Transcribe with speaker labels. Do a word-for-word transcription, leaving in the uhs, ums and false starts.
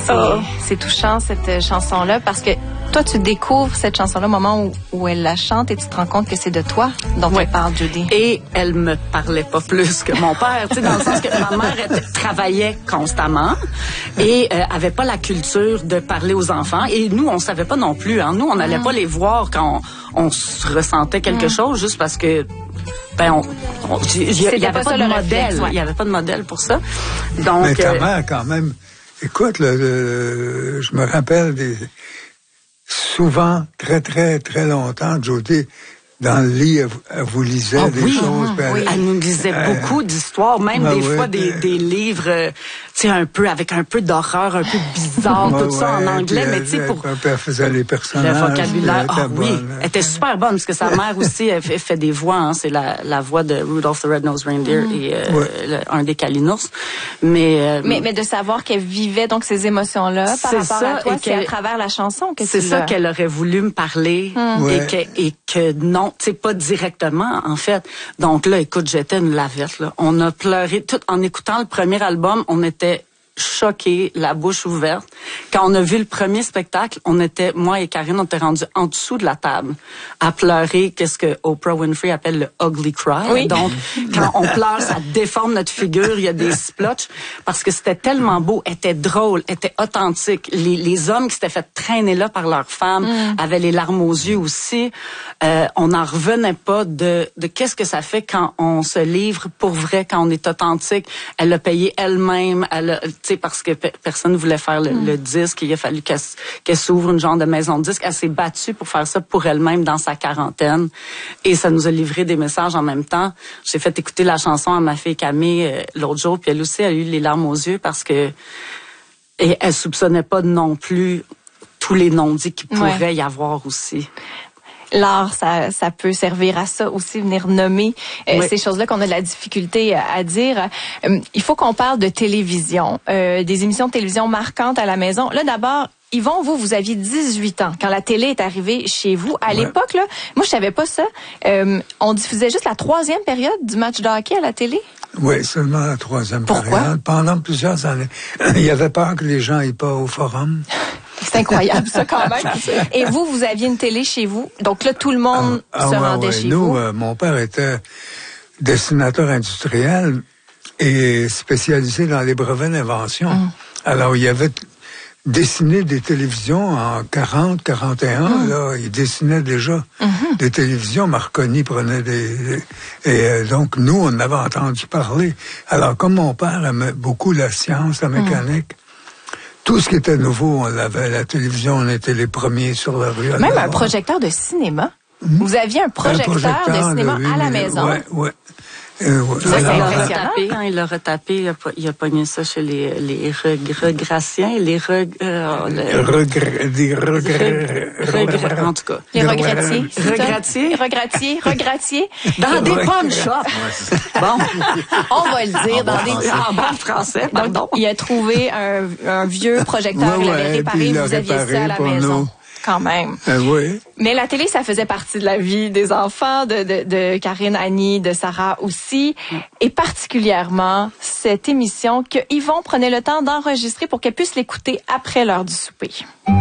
Speaker 1: C'est, oh. c'est touchant, cette chanson-là, parce que toi, tu découvres cette chanson-là au moment où, où elle la chante et tu te rends compte que c'est de toi dont
Speaker 2: oui.
Speaker 1: elle parle, Judy.
Speaker 2: Et elle me parlait pas plus que mon père, tu sais, dans le sens que ma mère était, travaillait constamment et euh, avait pas la culture de parler aux enfants. Et nous, on savait pas non plus. Hein. Nous, on n'allait mm. pas les voir quand on, on ressentait quelque mm. chose, juste parce que ben on, on il y, y avait pas, pas de modèle. Réflexe, ouais. Il y avait pas de modèle pour ça. Donc.
Speaker 3: Mais ta
Speaker 2: euh,
Speaker 3: mère, quand même. Écoute, le, le, je me rappelle des souvent, très, très, très longtemps, Jody, dans le lit, elle, elle vous lisait oh, des
Speaker 2: oui,
Speaker 3: choses.
Speaker 2: Ben, oui. Elle, elle nous lisait euh, beaucoup d'histoires, même ben, des ouais, fois des, des livres, euh, tu sais, un peu, avec un peu d'horreur, un peu bizarre,
Speaker 3: ben,
Speaker 2: tout ouais, ça en anglais, mais tu sais, pour...
Speaker 3: Elle faisait les personnages.
Speaker 2: Le vocabulaire, ah oh, oui,
Speaker 3: bonne.
Speaker 2: Elle était super bonne, parce que sa mère aussi, elle fait, fait des voix, hein, c'est la, la voix de Rudolph the Red-Nosed Reindeer mm. et euh, ouais. le, un des Kalinours. Mais, euh,
Speaker 1: mais, mais de savoir qu'elle vivait donc ces émotions-là par rapport ça, à toi, c'est à travers la chanson que
Speaker 2: c'est ça qu'elle aurait voulu me parler mm. ouais. et, que, et que non, tu sais, pas directement, en fait. Donc là, écoute, j'étais une lavette, là. On a pleuré tout en écoutant le premier album, on était choqués, la bouche ouverte. Quand on a vu le premier spectacle, on était, moi et Karine, on était rendus en dessous de la table à pleurer, qu'est-ce que Oprah Winfrey appelle le ugly cry.
Speaker 1: Oui.
Speaker 2: Donc, quand on pleure, ça déforme notre figure, il y a des splotches, parce que c'était tellement beau, était drôle, était authentique. Les, les hommes qui s'étaient fait traîner là par leurs femmes mm. avaient les larmes aux yeux aussi. Euh, on n'en revenait pas de, de qu'est-ce que ça fait quand on se livre pour vrai, quand on est authentique. Elle l'a payé elle-même, elle a, parce que pe- personne ne voulait faire le, mm. le disque. Il a fallu qu'elle, qu'elle s'ouvre une genre de maison de disque. Elle s'est battue pour faire ça pour elle-même dans sa quarantaine. Et ça nous a livré des messages en même temps. J'ai fait écouter la chanson à ma fille Camille euh, l'autre jour, puis elle aussi a eu les larmes aux yeux parce que et elle soupçonnait pas non plus tous les non-dits qu'il pourrait ouais. y avoir aussi.
Speaker 1: L'art, ça, ça peut servir à ça aussi, venir nommer euh, oui. ces choses-là qu'on a de la difficulté à, à dire. Euh, il faut qu'on parle de télévision, euh, des émissions de télévision marquantes à la maison. Là, d'abord, Yvon, vous, vous aviez dix-huit ans quand la télé est arrivée chez vous. À ouais. l'époque, là, moi, je savais pas ça. Euh, on diffusait juste la troisième période du match de hockey à la télé.
Speaker 3: Oui, seulement la troisième
Speaker 1: Pourquoi?
Speaker 3: période. Pendant plusieurs années. Il y avait peur que les gens aillent pas au forum.
Speaker 1: C'est incroyable, ça, quand même. Et vous, vous aviez une télé chez vous. Donc là, tout le monde ah, se ah, rendait ouais, chez
Speaker 3: nous,
Speaker 1: vous.
Speaker 3: Euh, mon père était dessinateur industriel et spécialisé dans les brevets d'invention. Mm. Alors, il y avait dessiné des télévisions en quarante, quarante et un. Mm. Là, il dessinait déjà mm-hmm. des télévisions. Marconi prenait des... des et euh, donc, nous, on avait entendu parler. Alors, comme mon père aimait beaucoup la science, la mécanique, mm. tout ce qui était nouveau, on l'avait. La télévision, on était les premiers sur la rue.
Speaker 1: Même un projecteur de cinéma. Mm-hmm. Vous aviez un projecteur, un projecteur de cinéma de, à la maison.
Speaker 3: Oui, oui. Euh, ouais.
Speaker 2: Ça, c'est retapé, hein, il l'a retapé, il a, il a pogné ça chez les, les regraciens, les reg, euh, le,
Speaker 3: regret, des regrets,
Speaker 2: regret, en tout cas.
Speaker 1: Les regratiers.
Speaker 2: Regratiers.
Speaker 1: Regratiers, regratiers.
Speaker 2: Dans des pawn shops. Bon.
Speaker 1: On va le dire, dans des,
Speaker 2: en bon français, pardon.
Speaker 1: Donc, il a trouvé un, un vieux projecteur,
Speaker 3: ouais,
Speaker 1: il l'avait réparé,
Speaker 3: il
Speaker 1: vous aviez ça à la maison.
Speaker 3: Nous.
Speaker 1: Quand même.
Speaker 3: Euh, oui.
Speaker 1: Mais la télé, ça faisait partie de la vie des enfants, de, de, de Karine, Annie, de Sarah aussi. Et particulièrement, cette émission que Yvon prenait le temps d'enregistrer pour qu'elle puisse l'écouter après l'heure du souper.